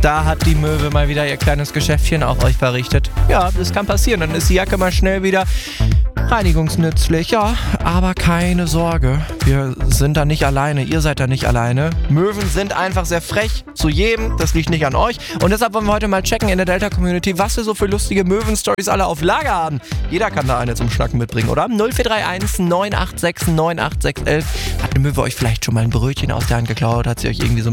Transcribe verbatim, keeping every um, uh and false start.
Da hat die Möwe mal wieder ihr kleines Geschäftchen auf euch verrichtet. Ja, das kann passieren. Dann ist die Jacke mal schnell wieder reinigungsnützlich. Ja, aber keine Sorge. Wir sind da nicht alleine. Ihr seid da nicht alleine. Möwen sind einfach sehr frech zu jedem. Das liegt nicht an euch. Und deshalb wollen wir heute mal checken in der Delta-Community, was wir so für lustige Möwen-Stories alle auf Lager haben. Jeder kann da eine zum Schnacken mitbringen, oder? null vier drei eins neun acht sechs neun acht sechs eins eins. Hat eine Möwe euch vielleicht schon mal ein Brötchen aus der Hand geklaut? Hat sie euch irgendwie so